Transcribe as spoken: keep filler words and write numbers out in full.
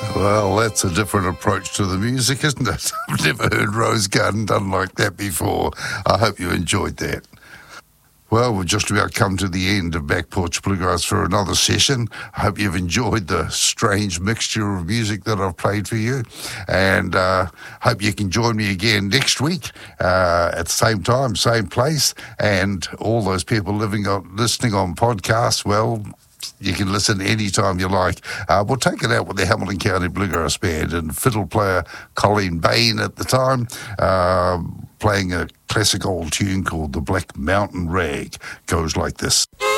Well, that's a different approach to the music, isn't it? I've never heard Rose Garden done like that before. I hope you enjoyed that. Well, we've just about come to the end of Back Porch Bluegrass for another session. I hope you've enjoyed the strange mixture of music that I've played for you. And uh, hope you can join me again next week uh, at the same time, same place. And all those people living on, listening on podcasts, well, you can listen anytime you like. Uh, we'll take it out with the Hamilton County Bluegrass Band and fiddle player Colleen Bain at the time, uh, playing a classic old tune called The Black Mountain Rag. Goes like this.